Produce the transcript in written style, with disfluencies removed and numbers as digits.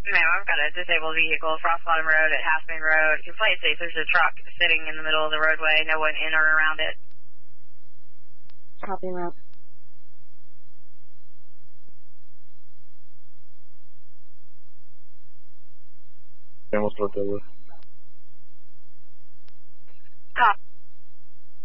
Ma'am, I've got a disabled vehicle, Frost Bottom Road at Half Moon Road. You can play it safe. There's a truck sitting in the middle of the roadway. No one in or around it. Copy, route. Tenemos tratado. Copy.